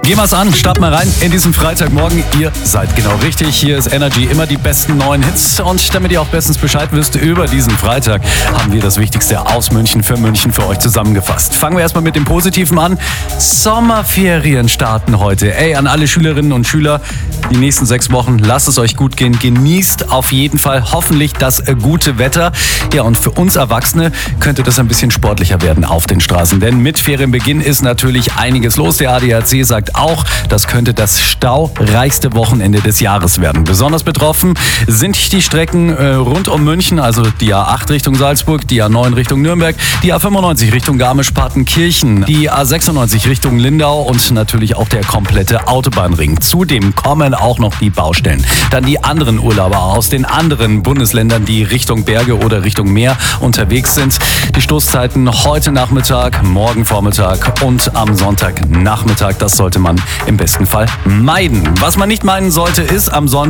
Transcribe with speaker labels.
Speaker 1: Gehen wir's an, starten wir rein in diesen Freitagmorgen. Ihr seid genau richtig. Hier ist Energy, immer die besten neuen Hits. Und damit ihr auch bestens Bescheid wisst über diesen Freitag, haben wir das Wichtigste aus München für euch zusammengefasst. Fangen wir erstmal mit dem Positiven an. Sommerferien starten heute. Ey, an alle Schülerinnen und Schüler, die nächsten 6 Wochen, lasst es euch gut gehen. Genießt auf jeden Fall hoffentlich das gute Wetter. Ja, und für uns Erwachsene könnte das ein bisschen sportlicher werden auf den Straßen. Denn mit Ferienbeginn ist natürlich einiges los. Der ADAC sagt auch, das könnte das staureichste Wochenende des Jahres werden. Besonders betroffen sind die Strecken rund um München, also die A8 Richtung Salzburg, die A9 Richtung Nürnberg, die A95 Richtung Garmisch-Partenkirchen, die A96 Richtung Lindau und natürlich auch der komplette Autobahnring. Zudem kommen auch noch die Baustellen. Dann die anderen Urlauber aus den anderen Bundesländern, die Richtung Berge oder Richtung Meer unterwegs sind. Die Stoßzeiten heute Nachmittag, morgen Vormittag und am Sonntagnachmittag, das sollte man im besten Fall meiden. Was man nicht meiden sollte, ist am Sonntag